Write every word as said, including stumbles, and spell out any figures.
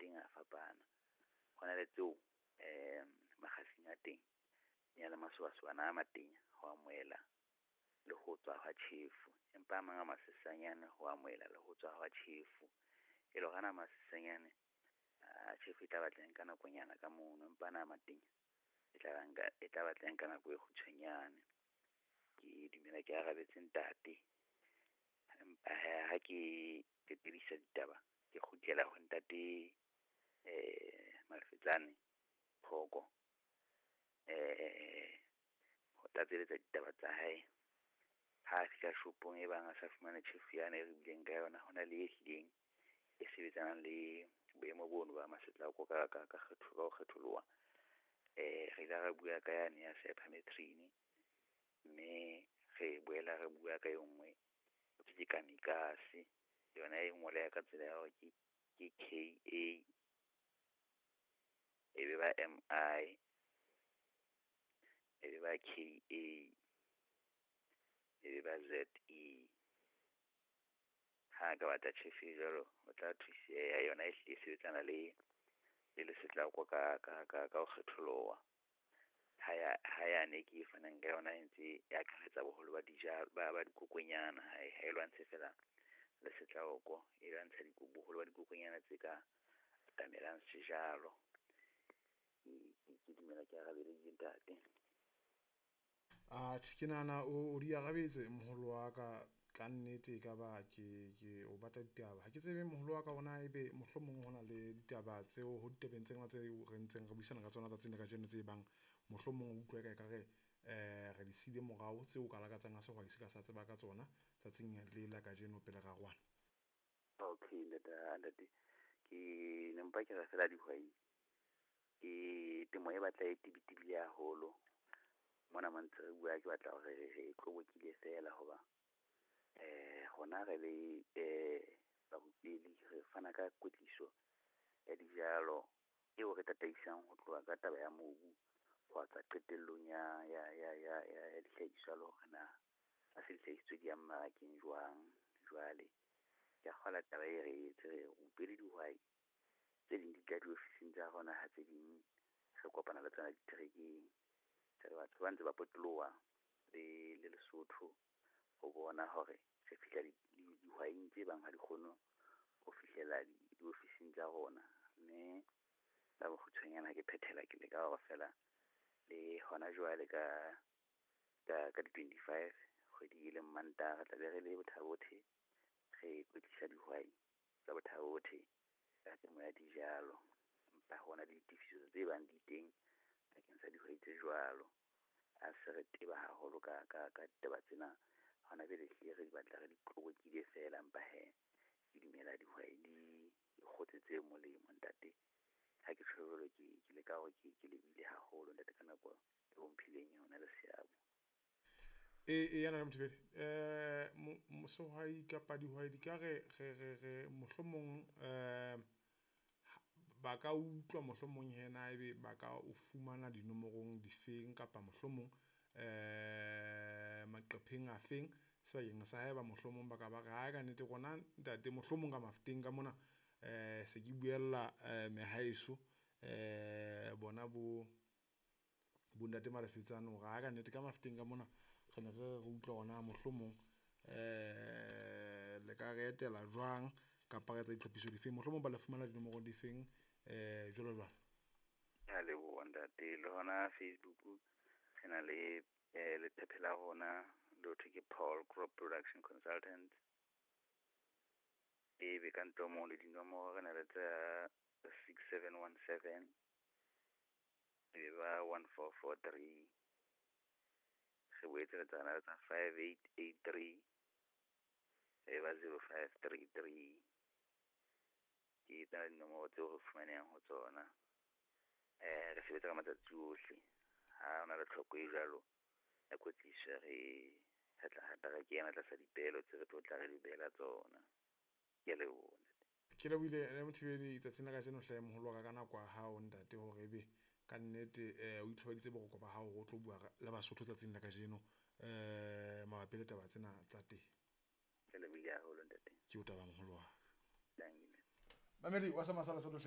teng a fapana hona le tseo eh makgasing a teng ya le maswaswana a mateng ho amoela le ho tswa ha tjhefu empa manga masesanyane ho amoela le ho tswa ha tjhefu e lo gana masesanyane a tjhefu e tla batleng ka nakonyana ka mono empa na mateng e tla nka e tla batleng ka nako e kgutshwanyane ke dumela ke arabetse ntate empa ha ke ke tebisa ditaba ke khutlela ho ntate eh Mafetsane Phoko eh ho tlatseletsa ditaba tsa hae ha fika shopong e bang a sa fumana tjhefu yana e re bileng ka yona hona le e hlileng e sebetsanang le boemo bono ba masetla ko ka ka ka kgetho ka kgetholoa eh re la re bua ka yane ya Sephamethrine mme re boela re bua ka yongwe ke kamikase yona e ngole ka tsela ya hore ke ke K A e be ba M I e be ba K A e be ba Z E ha ka batla tjhefu jalo o tla thusia yona e sebetsana le le setla kwa ka ka ka ka kgetholoa haya haya ne ke fanang ka yona ntse ya kharetsa boholo ba dijalo ba ba dikokonyana ha e lwantse fela le setlauko e lwantsha dikoboholo ba dikokonyana tse ka tamelang sejalo ke dumela ke arabele ntate a tskinana o di arabetse moholo wa ka ka nnete ka ba ke ke o batla ditaba ha ke tsebe moholo wa ka ona ebe mohlomong hona le ditaba tseo ho ditebeng tse ngata tse re ntseng re buisana ka tsona tsatsing ka jeno tse bang mohlomong o utlwe ka ka re eh re di sile morao tseo ka la ka tsanga se go isika sa tseba ka tsona tsatsing le la ka jeno pele ga rwana. Okay nda nda ke nempa ke ra fela di hwai ke temo e batla e tibitibile ya holo mona mantse re bua ke batla hore re tlobokile fela hoba eh hona re le eh ba bopeli re fana ka kwetliso ya dijalo eo re tataisang ho tloha ka taba ya mobu ho tsa qetellong ya ya ya ya ya dihlahiswa le hore na a se dihlahiswa di ya mmarakeng jwang jwale ya kgola taba e re etse re bopeli dihwai tse ding di tla di ofising tsa rona ha tse ding re kopana le tsona diterekeng tse batho ba ntse ba potoloha le le Lesotho go bona hore se fihla dihwai tse bang ha di kgone go fihlela di ofising tsa rona mme ba go tshwenyana ke phethela ke le ka go fela le hona jwale ka ka ka twenty-five kgwedi ile Mantaga tla be re le bothabothe re kwetlisa dihwai tsa bothabothe ka temo ya dijalo empa hona le ditifiso tse bang di teng bakeng sa dihwai tse jwalo a se re teba haholo ka ka ka teba tsena hona be le hle re batla re di tlobokile fela empa he ke dumela dihwai di kgotsetse molemo ntate ha ke tshwere ke ke le ka go ke ke lebile haholo ntate ka nako e bomphileng yona le seabo e yana mthibele eh mo so hai ka pa dihwai di ka re re re mohlomong eh ba ka utlwa mohlomong hena ebe ba ka o fumana dinomorong di feng kapa mohlomong eh maqepheng a feng se ba yeng sa haeba mohlomong ba ka ba ga ka nete gona ntate mohlomong ka mafteng ka mona eh se ke buella mehaiso eh bona bo bundate Malefetsane o ga ka nete ka mafteng ka mona re ne re utlwa ona mohlomong eh le ka re etela jwang ka paretsa ditlhophiso di feng mohlomong ba le fumana dinomoro di feng eh jolo jwalo ya le bo ntate le hona Facebook sena le le phepela hona lo ke Paul Crop Production Consultant e be ka ntomo le dinomoro re na le tsa six seven one seven e ba one four four three se boetse le tsana tsa five eight eight three e ba zero five three three ke tsana dinomoro tse go fumanang ho tsona eh re sebetsa ka matsatsi ohle ha ona le tlhoko e jalo ya kwetliso re tla hata re kena tla sa dipelo tse re tla re di bela tsona ke le bona ke le buile le mothibedi tsa tsena ka jeno hle moholo ka kana kwa ha o ntate hore ebe ka nnete eh o itlhobeditse bogoko ba hao go tlo bua le Basotho tsa tsena ka jeno eh mabapi le taba tsena tsa teng ke le buile ha ho lo ntate ke o taba moholo wa thank you Mamedi wa sa masala